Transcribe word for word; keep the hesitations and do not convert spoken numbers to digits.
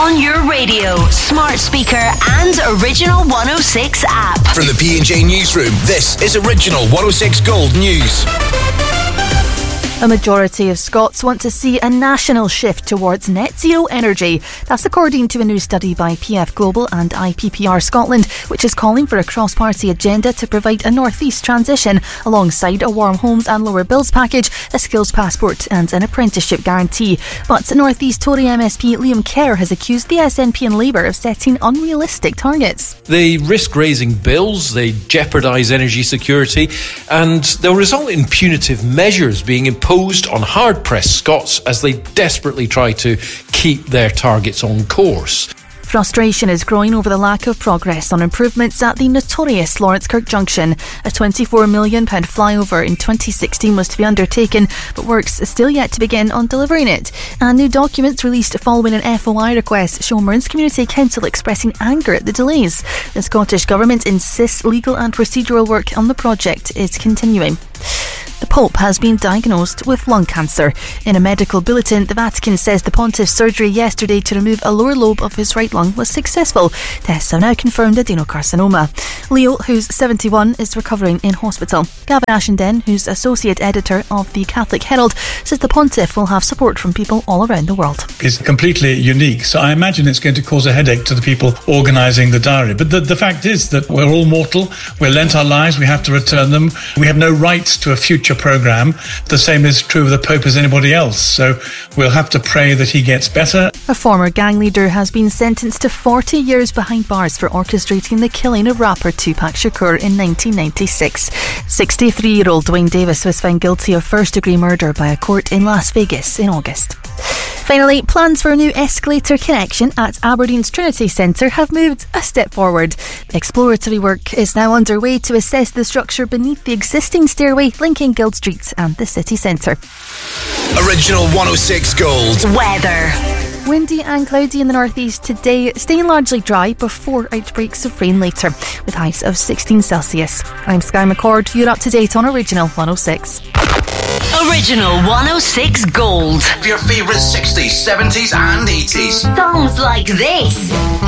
on your radio, smart speaker and Original one oh six app. From the P and J Newsroom, this is Original one oh six Gold News. A majority of Scots want to see a national shift towards net zero energy. That's according to a new study by P F Global and I P P R Scotland, which is calling for a cross-party agenda to provide a north-east transition alongside a warm homes and lower bills package, a skills passport and an apprenticeship guarantee. But North-East Tory M S P Liam Kerr has accused the S N P and Labour of setting unrealistic targets. They risk raising bills, they jeopardise energy security, and they'll result in punitive measures being imposed on hard-pressed Scots as they desperately try to keep their targets on course. Frustration is growing over the lack of progress on improvements at the notorious Lawrence Kirk Junction. A twenty-four million pounds flyover in twenty sixteen was to be undertaken, but works are still yet to begin on delivering it. And new documents released following an F O I request show Maroons Community Council expressing anger at the delays. The Scottish Government insists legal and procedural work on the project is continuing. The Pope has been diagnosed with lung cancer. In a medical bulletin, the Vatican says the pontiff's surgery yesterday to remove a lower lobe of his right lung was successful. Tests have now confirmed adenocarcinoma. Leo, who's seventy-one, is recovering in hospital. Gavin Ashenden, who's associate editor of the Catholic Herald, says the pontiff will have support from people all around the world. It's completely unique, so I imagine it's going to cause a headache to the people organising the diary. But the, the fact is that we're all mortal, we're lent our lives, we have to return them. We have no rights to a future programme. The same is true of the Pope as anybody else, so we'll have to pray that he gets better. A former gang leader has been sentenced to forty years behind bars for orchestrating the killing of rapper Tupac Shakur in nineteen ninety-six. sixty-three-year-old Dwayne Davis was found guilty of first-degree murder by a court in Las Vegas in August. Finally, plans for a new escalator connection at Aberdeen's Trinity Centre have moved a step forward. Exploratory work is now underway to assess the structure beneath the existing stairway linking Guild Street and the city centre. Original one oh six Gold Weather. Windy and cloudy in the northeast today, staying largely dry before outbreaks of rain later, with highs of sixteen Celsius. I'm Sky McCord, you're up to date on Original one oh six. Original one oh six Gold. Your favourite sixties, seventies and eighties. Songs like this.